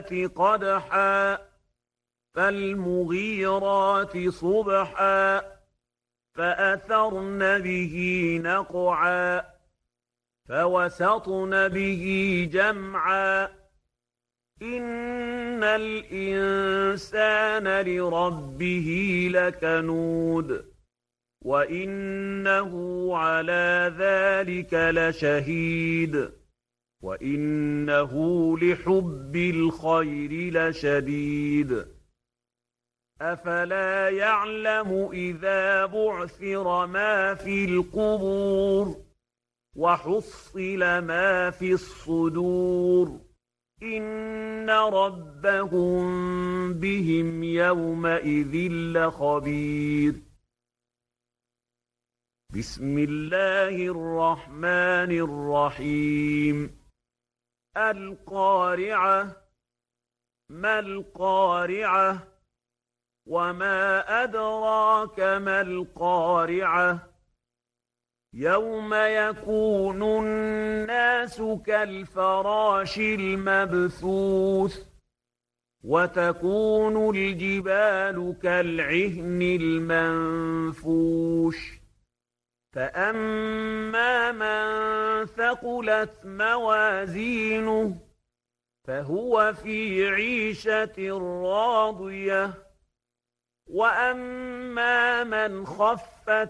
قدحا فالمغيرات صبحا فأثرن به نقعا فوسطن به جمعا إن الإنسان لربه لكنود وإنه على ذلك لشهيد وإنه لحب الخير لشديد أفلا يعلم إذا بعثر ما في القبور وحصل ما في الصدور إن ربهم بهم يومئذ لخبير بسم الله الرحمن الرحيم القارعة ما القارعة وما أدراك ما القارعة يوم يكون الناس كالفراش المبثوث وتكون الجبال كالعهن المنفوش فأما من ثقلت موازينه فهو في عيشة راضية وأما من خفت